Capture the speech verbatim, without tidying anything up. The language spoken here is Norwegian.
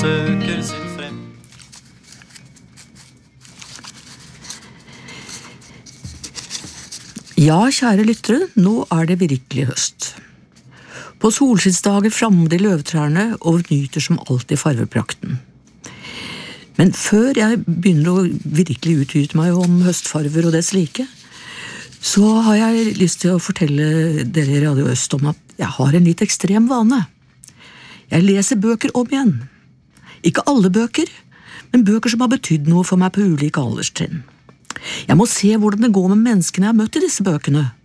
søker sin frem. Ja, kjære lyttere, nå er det virkelig høst. På solskinnsdager framme de løvtrærne og nyter som alltid farveprakten. Men før jeg begynner å virkelig utgyte meg om høstfarver og dets like, så har jeg lyst til å fortelle dere i Radio Øst om at jeg har en litt ekstrem vane. Jeg leser bøker om igjen. Ikke alle bøker, men bøker som har betydd noe for meg på ulike alderstrinn. Jeg må se hvordan det går med menneskene jeg har møtt i disse bøkene,